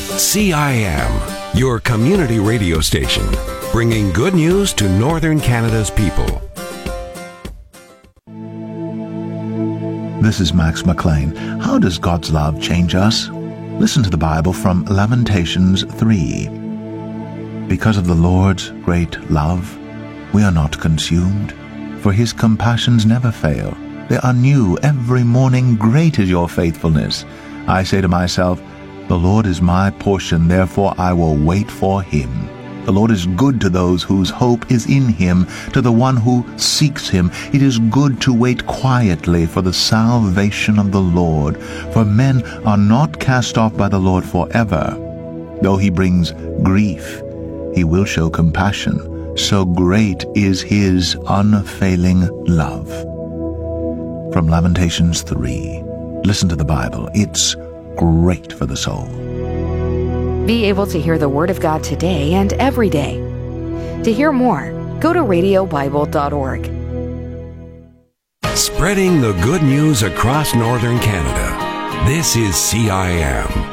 CIM, your community radio station, bringing good news to Northern Canada's people. This is Max McLean. How does God's love change us? Listen to the Bible from Lamentations 3. Because of the Lord's great love, we are not consumed, for his compassions never fail. They are new every morning. Great is your faithfulness. I say to myself, the Lord is my portion, therefore I will wait for him. The Lord is good to those whose hope is in him, to the one who seeks him. It is good to wait quietly for the salvation of the Lord, for men are not cast off by the Lord forever. Though he brings grief, he will show compassion. So great is his unfailing love. From Lamentations 3. Listen to the Bible. It's great for the soul. Be able to hear the Word of God today and every day. To hear more, go to radiobible.org. Spreading the good news across Northern Canada. This is CIM.